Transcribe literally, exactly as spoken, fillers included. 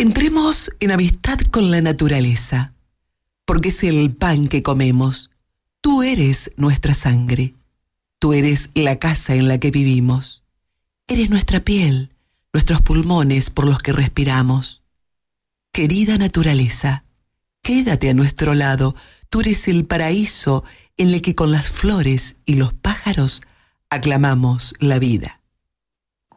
Entremos en amistad con la naturaleza, porque es el pan que comemos. Tú eres nuestra sangre. Tú eres la casa en la que vivimos. Eres nuestra piel, nuestros pulmones por los que respiramos. Querida naturaleza, quédate a nuestro lado. Tú eres el paraíso en el que con las flores y los pájaros aclamamos la vida.